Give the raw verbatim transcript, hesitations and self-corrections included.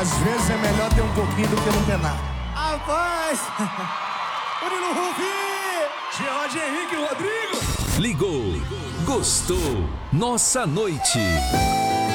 Às vezes é melhor ter um pouquinho do que não ter nada. Rapaz! Murilo Rufi! George Henrique Rodrigo! Ligou, gostou, nossa noite.